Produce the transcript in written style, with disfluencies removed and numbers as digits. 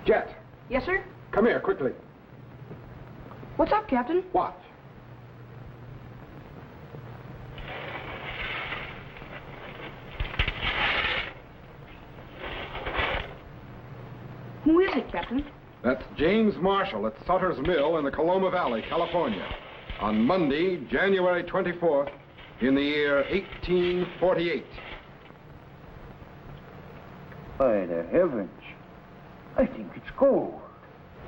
Jet, Yes, sir? come here, quickly. What's up, Captain? Watch. Who is it, Captain? That's James Marshall at Sutter's Mill in the Coloma Valley, California, on Monday, January 24th, in the year 1848. By the heavens, I think it's gold.